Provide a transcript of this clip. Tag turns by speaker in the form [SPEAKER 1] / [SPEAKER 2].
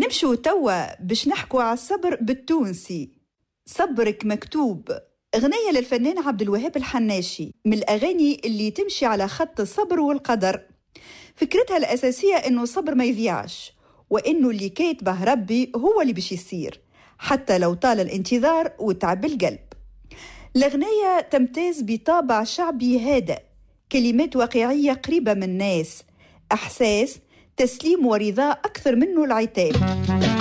[SPEAKER 1] نمشوا توا باش نحكوا على الصبر بالتونسي. صبرك مكتوب، أغنية للفنان عبد الوهاب الحناشي، من الأغاني اللي تمشي على خط الصبر والقدر. فكرتها الأساسية إنه الصبر ما يضيعش، وإنه اللي كاتبه ربي هو اللي باش يصير حتى لو طال الانتظار وتعب القلب. الأغنية تمتاز بطابع شعبي هادئ، كلمات واقعية قريبة من الناس، إحساس تسليم ورضا أكثر منه العتاب.